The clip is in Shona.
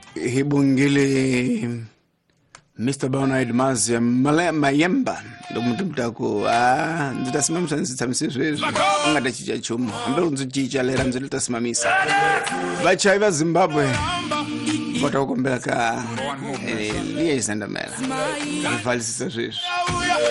hibungile Mr. Bernard Mazia Mayemba ndomuntu mtako ndzi ta simamisa ndzi tshamisile sweswi u nga ta cinca nchumu hambi ndzi cinca lera ndzi ta simamisa vachayi va Zimbabwe va ta ku kombela ka liye Sandamela rivalisisa sweswi